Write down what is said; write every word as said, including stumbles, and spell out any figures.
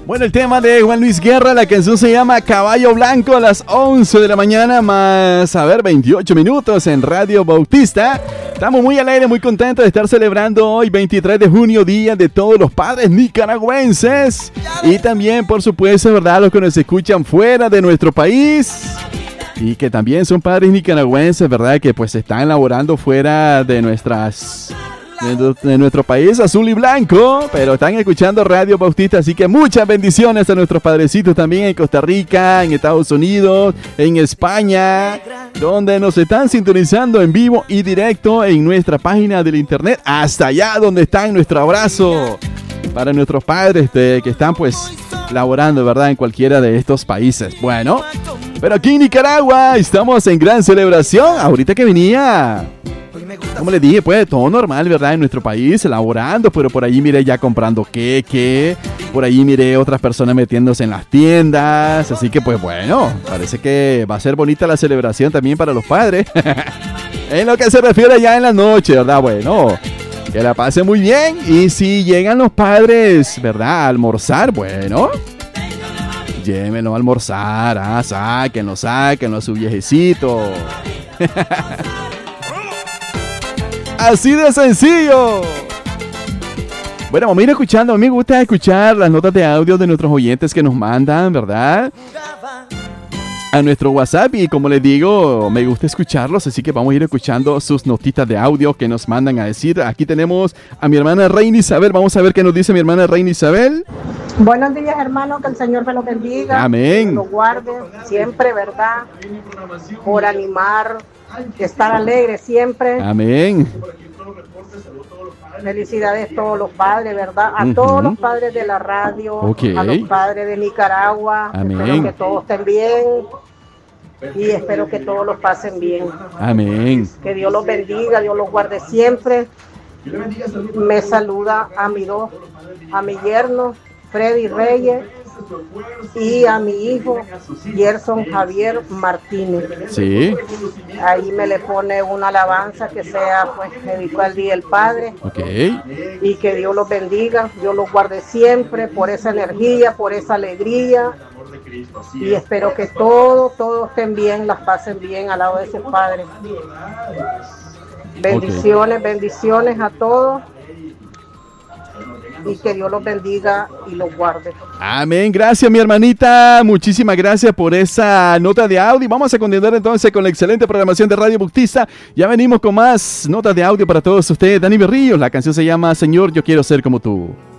Bueno, el tema de Juan Luis Guerra, la canción se llama Caballo Blanco a las once de la mañana, más, a ver, veintiocho minutos en Radio Bautista. Estamos muy al aire, muy contentos de estar celebrando hoy, veintitrés de junio, Día de Todos los Padres Nicaragüenses. Y también, por supuesto, ¿verdad?, los que nos escuchan fuera de nuestro país y que también son padres nicaragüenses, ¿verdad?, que pues están laborando fuera de nuestras... De, de nuestro país azul y blanco, pero están escuchando Radio Bautista, así que muchas bendiciones a nuestros padrecitos también en Costa Rica, en Estados Unidos, en España, donde nos están sintonizando en vivo y directo en nuestra página del internet, hasta allá donde están. Nuestro abrazo para nuestros padres de, que están pues laborando, ¿verdad?, en cualquiera de estos países. Bueno, pero aquí en Nicaragua estamos en gran celebración. Ahorita que venía, como les dije, pues todo normal, ¿verdad?, en nuestro país, elaborando, pero por ahí miré ya comprando queque, por ahí miré otras personas metiéndose en las tiendas, así que pues bueno, parece que va a ser bonita la celebración también para los padres. En lo que se refiere ya en la noche, ¿verdad? Bueno, que la pasen muy bien, y si llegan los padres, ¿verdad?, a almorzar, bueno, llévenlo a almorzar, ah, sáquenlo, sáquenlo a su viejecito. Así de sencillo. Bueno, vamos a ir escuchando. A mí me gusta escuchar las notas de audio de nuestros oyentes que nos mandan, ¿verdad?, a nuestro WhatsApp. Y como les digo, me gusta escucharlos, así que vamos a ir escuchando sus notitas de audio que nos mandan a decir. Aquí tenemos a mi hermana Reina Isabel. Vamos a ver qué nos dice mi hermana Reina Isabel. Buenos días, hermano, que el Señor me los bendiga. Amén. Que los guarde siempre, ¿verdad?, por animar, estar alegre siempre. Amén. Felicidades a todos los padres, ¿verdad? A uh-huh. todos los padres de la radio, okay. a los padres de Nicaragua. Amén. Espero que todos estén bien y espero que todos los pasen bien. Amén. Que Dios los bendiga, Dios los guarde siempre. Me saluda a mi dos, a mi yerno, Freddy Reyes, y a mi hijo Gerson Javier Martínez. Sí. Ahí me le pone una alabanza que sea pues dedicado al Día del Padre. Okay. Y que Dios los bendiga, Dios los guarde siempre por esa energía, por esa alegría. Y espero que todos, todos estén bien, las pasen bien al lado de sus padres. Bendiciones, okay. bendiciones a todos. Y que Dios los bendiga y los guarde. Amén. Gracias, mi hermanita. Muchísimas gracias por esa nota de audio. Vamos a continuar entonces con la excelente programación de Radio Bautista. Ya venimos con más notas de audio para todos ustedes. Dani Berríos, la canción se llama Señor, yo quiero ser como tú.